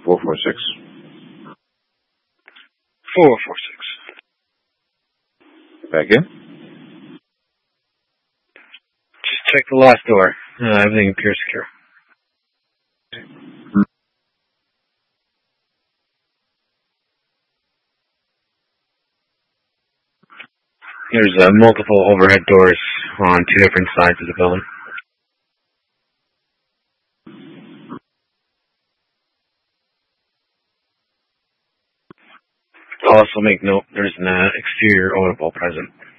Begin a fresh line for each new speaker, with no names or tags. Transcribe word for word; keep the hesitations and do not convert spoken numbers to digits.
four four six.
four four six.
Back in.
Just check the last door. Uh, everything appears secure. There's uh, multiple overhead doors on two different sides of the building. I'll also make note there's an uh, exterior odor ball present.